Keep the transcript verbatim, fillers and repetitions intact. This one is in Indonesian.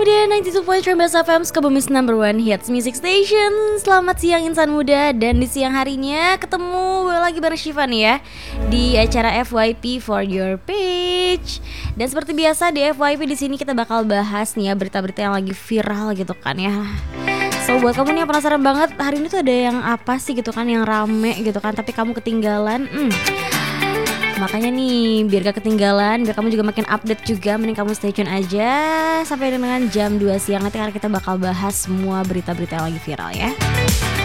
Muda sembilan puluh dua tiga Best F M, Sukabumi's number one hits music station. Selamat siang insan muda. Dan di siang harinya ketemu lagi bareng Syifa nih ya, di acara F Y P For Your Page. Dan seperti biasa di F Y P di sini kita bakal bahas nih ya berita-berita yang lagi viral gitu kan ya. So buat kamu nih yang penasaran banget hari ini tuh ada yang apa sih gitu kan, yang rame gitu kan, tapi kamu ketinggalan, hmm, makanya nih biar gak ketinggalan, biar kamu juga makin update juga, mending kamu stay tune aja sampai dengan jam dua siang nanti karena kita bakal bahas semua berita-berita yang lagi viral ya.